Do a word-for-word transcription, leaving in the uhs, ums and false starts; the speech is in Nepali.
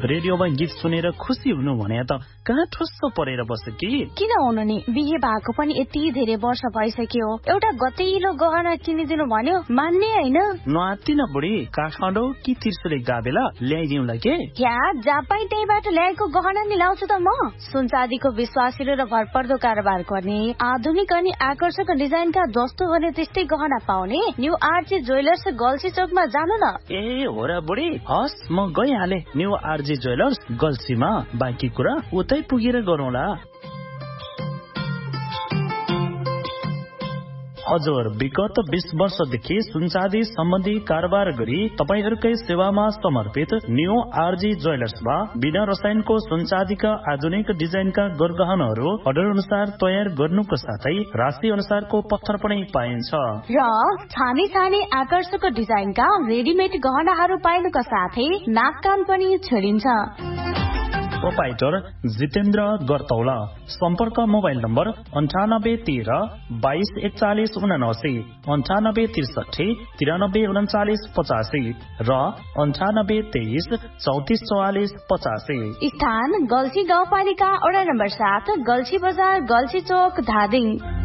रेडियोमा गीत सुनेर खुसी हुनु भने त कहाँ ठुस्स परेर बस्छ कि किन हुनु नि बिहे भएको पनि यति धेरै वर्ष भइसक्यो एउटा गतिलो गहना किनिदिनु भन्यो मान्ने हैन नआत्तिन बुढी काठमाडौँ कि त्रिशुले गाबेला ल्याइदिउँला के या जापाई त्यहीबाट ल्याएको गहना नि लाउँछु त म सुनचाँदीको विश्वासिलो र भरपर्दो कारोबार गर्ने आधुनिक अनि आकर्षक डिजाइनका जस्तो भने त्यस्तै गहना पाउने न्यू आरजी ज्वेलर्स गल्सी चोकमा जानु न ए हो र बुढी हस् म गइहाले न्यू आरजी ज्वेलर्स गल्सीमा बाँकी कुरा उतै पुगेर गरौँला हजुर विगत बीस वर्षदेखि सुनचाँदी सम्बन्धी कारोबार गरी तपाईहरूकै सेवामा समर्पित न्यू आरजी ज्वेलर्समा बिना रसायनको सुनचाँदीका आधुनिक डिजाइनका गरगहनाहरू अर्डर अनुसार तयार गर्नुको साथै राशि अनुसारको पत्थर पनि पाइन्छ र छानी छानी आकर्षक डिजाइनका रेडिमेड गहनाहरू पाइनुका साथै नाक कान पनि छोडिन्छ प्रोपाइटर जितेन्द्र गर्तौला सम्पर्क मोबाइल नम्बर अन्ठानब्बे तेह्र बाइस एकचालिस उनासी अन्ठानब्बे त्रिसठी तिरानब्बे उन्चालिस पचासी र अन्ठानब्बे तेइस चौतिस चौवालिस पचासी स्थान गल्सी गाउँपालिका वडा नम्बर सात गल्सी बजार गल्सी चोक धादिङ।